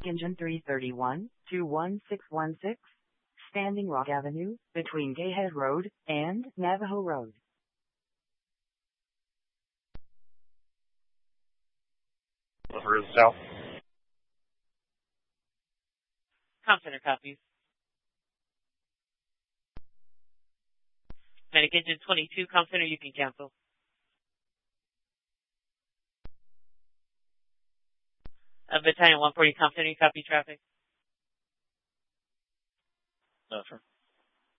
Engine 331, 21616, Standing Rock Avenue, between Gayhead Road and Navajo Road. Over to the south. Compton copies. Medic Engine 22, Compton, you can cancel. Battalion 140, Compton, copy traffic. No, sir.